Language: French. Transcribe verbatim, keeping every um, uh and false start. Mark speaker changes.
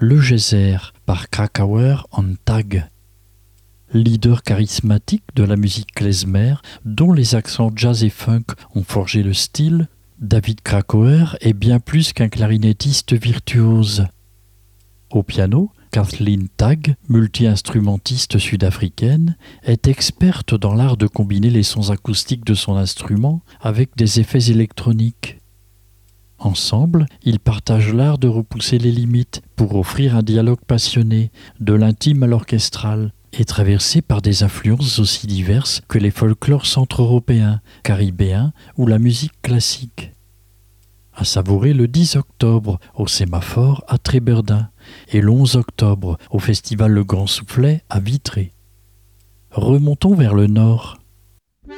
Speaker 1: Le Geyser par Krakauer und Tag. Leader charismatique de la musique klezmer, dont les accents jazz et funk ont forgé le style, David Krakauer est bien plus qu'un clarinettiste virtuose. Au piano, Kathleen Tag, multi-instrumentiste sud-africaine, est experte dans l'art de combiner les sons acoustiques de son instrument avec des effets électroniques. Ensemble, ils partagent l'art de repousser les limites pour offrir un dialogue passionné, de l'intime à l'orchestral, et traversé par des influences aussi diverses que les folklores centre-européens, caribéens ou la musique classique. À savourer le dix octobre au Sémaphore à Tréberdin et le onze octobre au festival Le Grand Soufflet à Vitré. Remontons vers le nord.